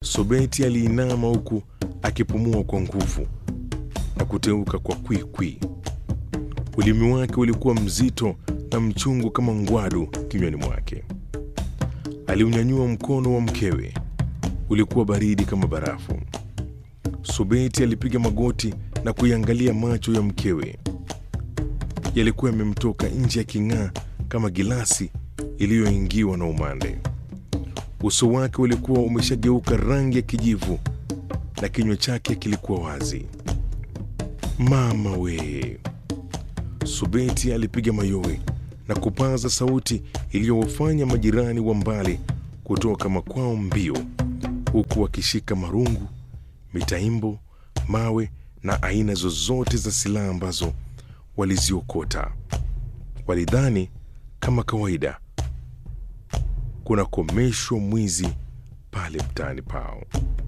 Subeti aliinama huku akipumua kwa nguvu na kuteuka kwa kwikwi. Ulimi wake ulikuwa mzito na mchungu kama ngwadu kinywani mwake. Aliunyanyua mkono wa mkewe, ulikuwa baridi kama barafu. Subeti alipiga magoti na kuiangalia macho ya mkewe. Yalikuwa yamemtoka nje yaking'aa kama gilasi iliyoingiwa na umande. Uso wake ulikuwa umeshageuka rangi ya kijivu na kinywa chake kilikuwa wazi. Mama we! Subeti alipiga mayowe na kupaza sauti iliyowafanya majirani wa mbali kutoka makwao mbio, huku wakishika marungu, mitaimbo, mawe na aina zozote za silaha ambazo waliziokota. Walidhani kama kawaida kuna komeshwa mwizi pale mtaani pao.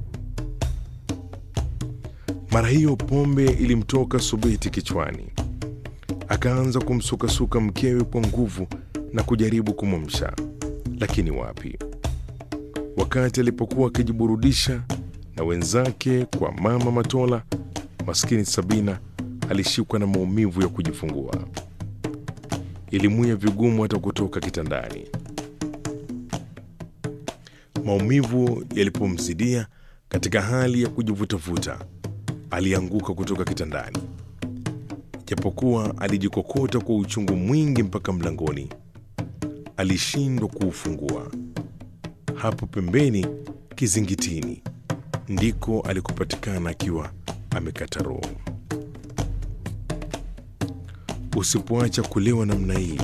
Mara hiyo pombe ilimtoka Subeti kichwani. Akaanza kumsukasuka mkewe kwa nguvu na kujaribu kumwamsha, lakini wapi. Wakati alipokuwa akijiburudisha na wenzake kwa mama Matola, maskini Sabina alishikwa na maumivu ya kujifungua. Ilimuia vigumu hata kutoka kitandani. Maumivu yalipomzidia, katika hali ya kujivutavuta, alianguka kutoka kitandani. Japokuwa alijikokota kwa uchungu mwingi mpaka mlangoni, alishindwa kuufungua. Hapo pembeni kizingitini ndiko alikopatikana akiwa amekata roho. Usipoacha kulewa namna hii,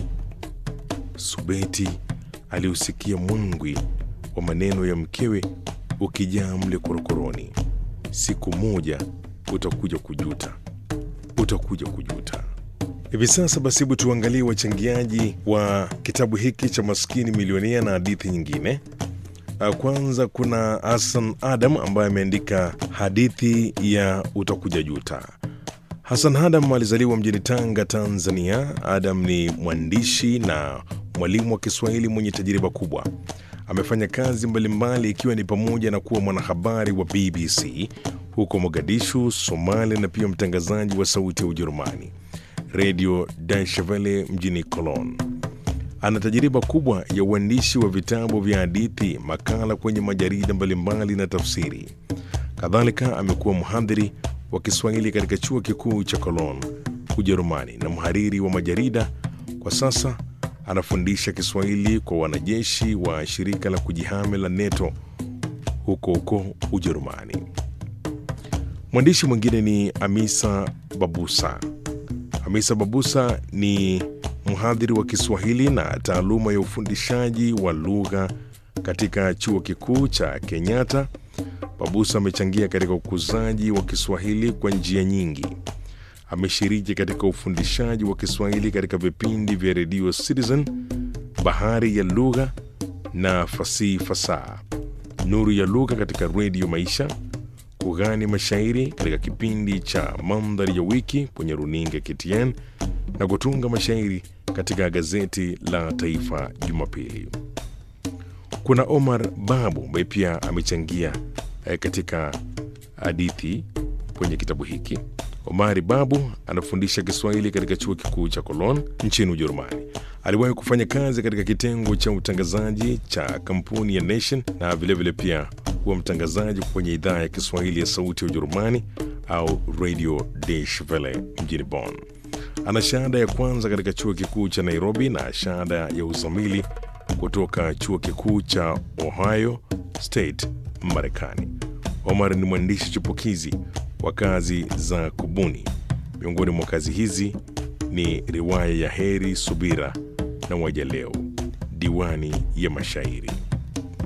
Subeti aliusikia mwangwi wa maneno ya mkewe ukijaa mle korokoroni. Siku moja utakuja kujuta, utakuja kujuta. Hivi sasa basi, hebu tuangalie wachangiaji wa kitabu hiki cha Maskini Milionea na hadithi nyingine. Kwanza kuna Hassan Adam ambaye ameandika hadithi ya Utakuja Juta. Hassan Adam alizaliwa mjini Tanga, Tanzania. Adam ni mwandishi na mwalimu wa Kiswahili mwenye tajriba kubwa. Amefanya kazi mbalimbali ikiwa ni pamoja na kuwa mwanahabari wa BBC huko Mogadishu, Somalia, na pia mtangazaji wa Sauti ya Ujerumani, Radio Deutsche Welle mjini Cologne. Ana tajriba kubwa ya uandishi wa vitabu vya hadithi, makala kwenye majarida mbalimbali na tafsiri. Kadhalika amekuwa mhadhiri wa Kiswahili katika chuo kikuu cha Cologne, Ujerumani, na mhariri wa majarida. Kwa sasa anafundisha Kiswahili kwa wanajeshi wa shirika la kujihami la NATO huko Ujerumani. Mwandishi mwingine ni Hamisa Babusa. Hamisa Babusa ni mhadhiri wa Kiswahili na taaluma ya ufundishaji wa lugha katika chuo kikuu cha Kenyatta. Babusa amechangia katika ukuzaji wa Kiswahili kwa njia nyingi. Ameshiriki katika ufundishaji wa Kiswahili katika vipindi vya Radio Citizen, Bahari ya Lugha na Fasihi Fasaha, Nuru ya Lugha katika Radio Maisha, kughani mashairi katika kipindi cha Mandhari ya Wiki kwenye runinga KTN, na kutunga mashairi katika gazeti la Taifa Jumapili. Kuna Omar Babu ambaye pia amechangia katika hadithi kwenye kitabu hiki. Omari Babu anafundisha Kiswahili katika chuo kikuu cha Cologne nchini Ujerumani. Aliwahi kufanya kazi katika kitengo cha utangazaji cha kampuni ya Nation na vilevile pia huwa mtangazaji kwenye idhaa ya Kiswahili ya Sauti ya Ujerumani au Radio Deutsche Welle mjini Bonn. Ana shahada ya kwanza katika chuo kikuu cha Nairobi na shahada ya uzamili kutoka chuo kikuu cha Ohio State, Marekani. Omar ni mwandishi chipukizi wa kazi za kubuni. Miongoni mwa kazi hizi ni riwaya ya Heri Subira na Waja Leo, diwani ya mashairi.